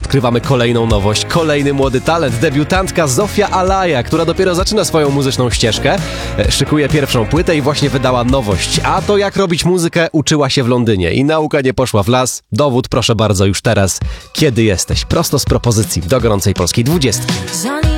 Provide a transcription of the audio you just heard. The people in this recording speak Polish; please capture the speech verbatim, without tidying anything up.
odkrywamy kolejną nowość, kolejny młody talent, debiutantka Zofia Alaja, która dopiero zaczyna swoją muzyczną ścieżkę, szykuje pierwszą płytę i właśnie wydała nowość. A to jak robić muzykę uczyła się w Londynie i nauka nie poszła w las. Dowód proszę bardzo już teraz, kiedy jesteś. Prosto z propozycji do gorącej polskiej dwudziestki.